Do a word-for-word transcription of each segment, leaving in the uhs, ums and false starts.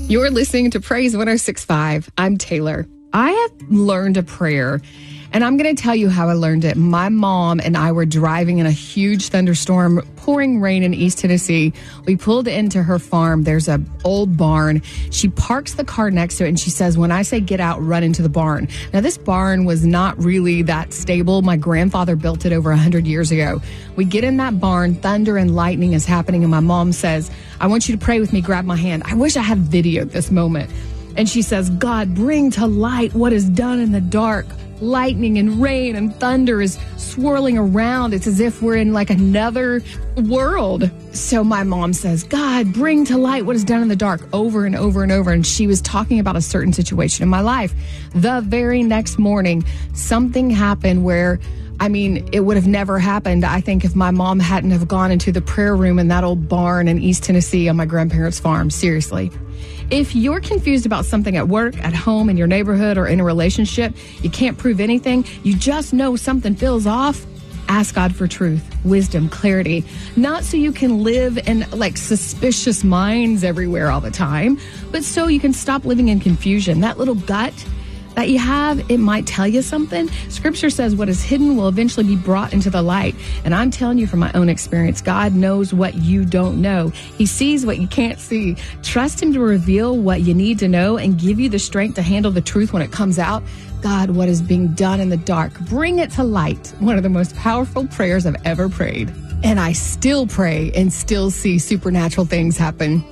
You're listening to Praise one oh six point five. I'm Taylor. I have learned a prayer, and I'm going to tell you how I learned it. My mom and I were driving in a huge thunderstorm, pouring rain in East Tennessee. We pulled into her farm. There's a old barn. She parks the car next to it, and she says, when I say get out, run into the barn. Now, this barn was not really that stable. My grandfather built it over one hundred years ago. We get in that barn. Thunder and lightning is happening, and my mom says, I want you to pray with me. Grab my hand. I wish I had videoed this moment. And she says, God, bring to light what is done in the dark. Lightning and rain and thunder is swirling around. It's as if we're in like another world. So my mom says, God, bring to light what is done in the dark, over and over and over. And she was talking about a certain situation in my life. The very next morning, something happened where, I mean, it would have never happened, I think, if my mom hadn't have gone into the prayer room in that old barn in East Tennessee on my grandparents' farm. Seriously. If you're confused about something at work, at home, in your neighborhood, or in a relationship, you can't prove anything, you just know something feels off, ask God for truth, wisdom, clarity. Not so you can live in like suspicious minds everywhere all the time, but so you can stop living in confusion. That little gut that you have, it might tell you something. Scripture says what is hidden will eventually be brought into the light. And I'm telling you from my own experience, God knows what you don't know. He sees what you can't see. Trust him to reveal what you need to know and give you the strength to handle the truth when it comes out. God, what is being done in the dark, bring it to light. One of the most powerful prayers I've ever prayed. And I still pray and still see supernatural things happen.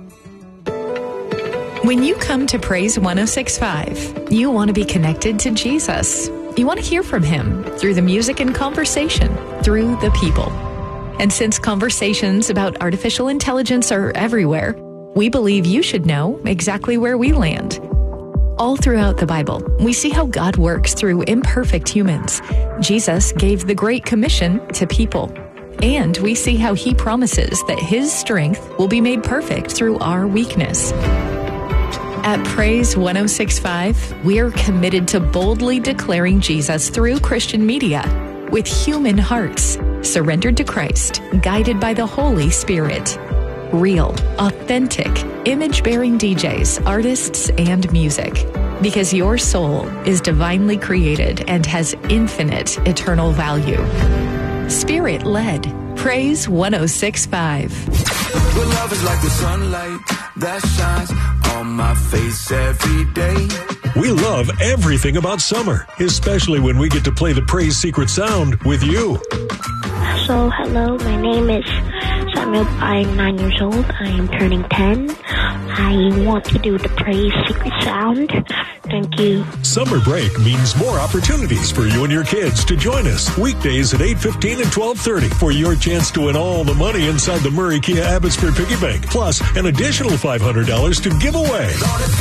When you come to Praise one oh six point five, you want to be connected to Jesus. You want to hear from him through the music and conversation, through the people. And since conversations about artificial intelligence are everywhere, we believe you should know exactly where we land. All throughout the Bible, we see how God works through imperfect humans. Jesus gave the Great Commission to people. And we see how he promises that his strength will be made perfect through our weakness. At Praise one oh six point five, we are committed to boldly declaring Jesus through Christian media with human hearts, surrendered to Christ, guided by the Holy Spirit. Real, authentic, image-bearing D Js, artists, and music. Because your soul is divinely created and has infinite eternal value. Spirit-led. Praise one oh six point five. Your love is like the sunlight that shines on my face every day. We love everything about summer, especially when we get to play the Praise Secret Sound with you. So, hello, my name is Samuel. I'm nine years old. I am turning ten. I want to do the Praise Secret Sound. Thank you. Summer break means more opportunities for you and your kids to join us weekdays at eight fifteen and twelve thirty for your chance to win all the money inside the Murray Kia Abbotsford Piggy Bank, plus an additional five hundred dollars to give away.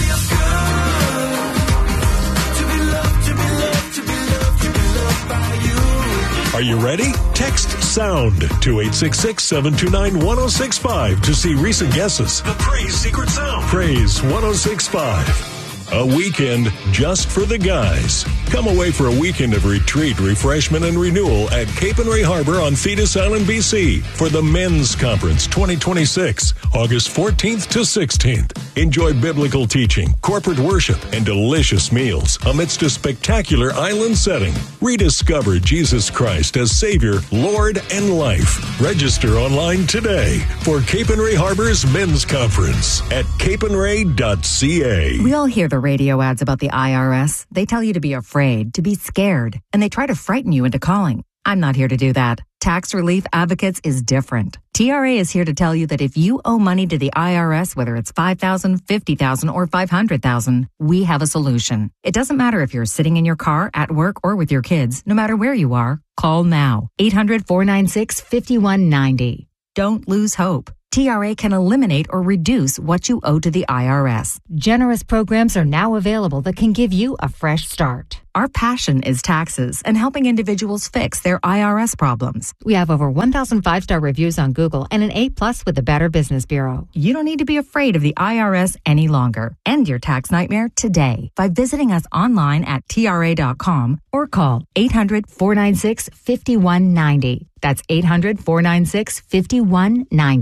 Are you ready? Text SOUND to eight six six, seven two nine, one oh six five to see recent guesses. The Praise Secret Sound. Praise one oh six point five. A weekend just for the guys. Come away for a weekend of retreat, refreshment, and renewal at Cape and Ray Harbor on Thetis Island, B C for the Men's Conference twenty twenty-six, August fourteenth to sixteenth. Enjoy biblical teaching, corporate worship, and delicious meals amidst a spectacular island setting. Rediscover Jesus Christ as Savior, Lord, and life. Register online today for Cape and Ray Harbor's Men's Conference at cape and ray dot c a. We all hear the radio ads about the I R S. They tell you to be afraid, to be scared, and they try to frighten you into calling. I'm not here to do that. Tax Relief Advocates is different. T R A is here to tell you that if you owe money to the I R S, whether it's five thousand dollars, fifty thousand dollars, or five hundred thousand dollars, we have a solution. It doesn't matter if you're sitting in your car, at work, or with your kids. No matter where you are, call now. eight hundred, four nine six, five one nine zero. Don't lose hope. T R A can eliminate or reduce what you owe to the I R S. Generous programs are now available that can give you a fresh start. Our passion is taxes and helping individuals fix their I R S problems. We have over one thousand five-star reviews on Google and an A plus with the Better Business Bureau. You don't need to be afraid of the I R S any longer. End your tax nightmare today by visiting us online at T R A dot com or call eight hundred, four nine six, five one nine zero. That's eight hundred, four nine six, five one nine zero.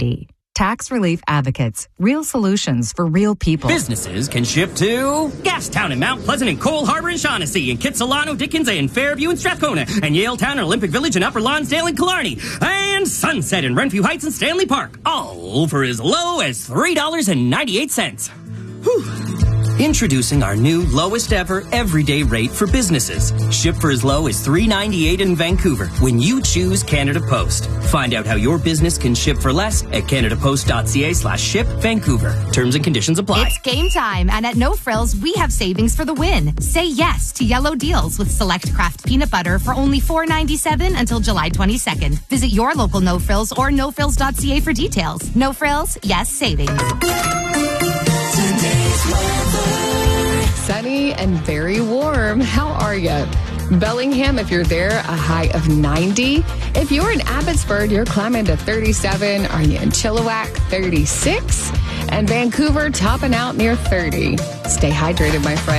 Tax Relief Advocates. Real solutions for real people. Businesses can ship to Gastown and Mount Pleasant and Cole Harbor and Shaughnessy and Kitsilano, Dickens and Fairview and Strathcona and Yaletown and Olympic Village and Upper Lonsdale and Killarney and Sunset and Renfrew Heights and Stanley Park. All for as low as three dollars and ninety-eight cents. Whew. Introducing our new lowest ever everyday rate for businesses. Ship for as low as three dollars and ninety-eight cents in Vancouver when you choose Canada Post. Find out how your business can ship for less at canadapost.ca slash ship Vancouver. Terms and conditions apply. It's game time, and at No Frills, we have savings for the win. Say yes to yellow deals with select craft peanut butter for only four dollars and ninety-seven cents until July twenty-second. Visit your local No Frills or no frills dot c a for details. No Frills, yes savings. Sunny and very warm. How are you? Bellingham, if you're there, a high of ninety. If you're in Abbotsford, you're climbing to thirty-seven. Are you in Chilliwack? thirty-six. And Vancouver topping out near thirty. Stay hydrated, my friend.